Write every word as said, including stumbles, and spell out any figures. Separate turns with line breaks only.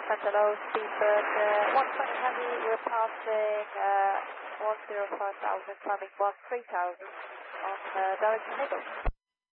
Hello, Speedbird, uh, one twenty heavy, we're passing uh, one zero five thousand, climbing one three thousand on uh, direction table.